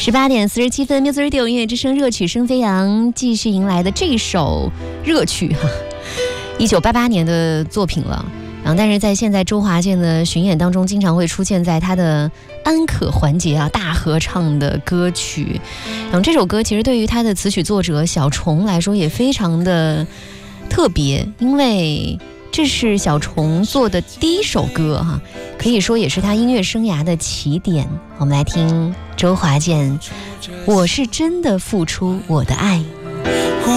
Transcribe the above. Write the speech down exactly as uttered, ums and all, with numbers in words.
十八点四十七分 ，Music Radio 音乐之声热曲声飞扬，继续迎来的这首热曲哈，一九八八年的作品了。然后，但是在现在周华健的巡演当中，经常会出现在他的安可环节啊，大合唱的歌曲。然后这首歌其实对于他的词曲作者小虫来说也非常的特别，因为这是小虫做的第一首歌哈，可以说也是他音乐生涯的起点。我们来听周华健，我是真的付出我的爱。